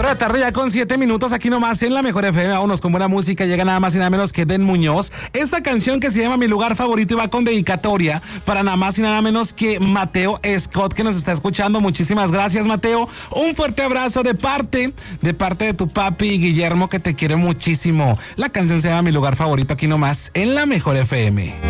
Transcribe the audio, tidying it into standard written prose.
4 de la tarde ya con 7 minutos aquí nomás en la Mejor FM. Vámonos con buena música. Llega nada más y nada menos que Den Muñoz. Esta canción que se llama Mi Lugar Favorito y va con dedicatoria para nada más y nada menos que Mateo Scott, que nos está escuchando. Muchísimas gracias, Mateo. Un fuerte abrazo de parte de tu papi Guillermo, que te quiere muchísimo. La canción se llama Mi Lugar Favorito aquí nomás en la Mejor FM.